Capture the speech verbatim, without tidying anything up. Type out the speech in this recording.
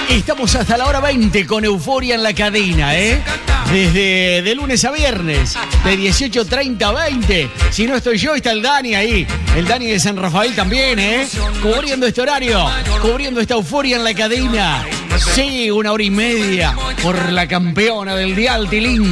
Estamos hasta la hora veinte con Euforia en la cadena, ¿eh? Desde de lunes a viernes, de dieciocho treinta a veinte. Si no estoy yo, está el Dani ahí. El Dani de San Rafael también, ¿eh? Cubriendo este horario, cubriendo esta Euforia en la cadena. Sí, una hora y media por la campeona del Dial Tilín.